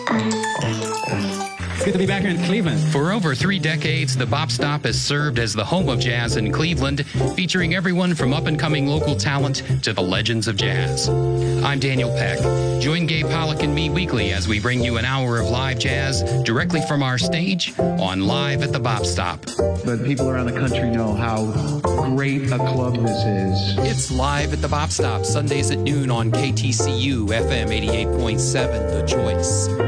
It's good to be back here in Cleveland. For over 3 decades, the Bop Stop has served as the home of jazz in Cleveland, featuring everyone from up-and-coming local talent to the legends of jazz. I'm Daniel Peck. Join Gabe Pollock and me weekly as we bring you an hour of live jazz directly from our stage on Live at the Bop Stop. But people around the country know how great a club this is. It's Live at the Bop Stop, Sundays at noon on KTCU FM 88.7, The Choice.